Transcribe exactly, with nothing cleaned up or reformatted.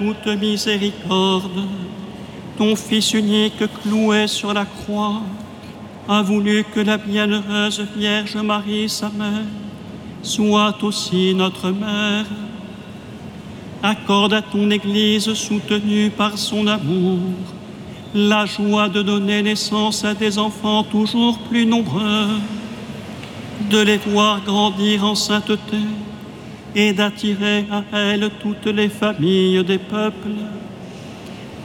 toute miséricorde, ton Fils unique cloué sur la croix, a voulu que la bienheureuse Vierge Marie, sa mère, soit aussi notre mère. Accorde à ton Église soutenue par son amour la joie de donner naissance à des enfants toujours plus nombreux, de les voir grandir en sainteté et d'attirer à elle toutes les familles des peuples.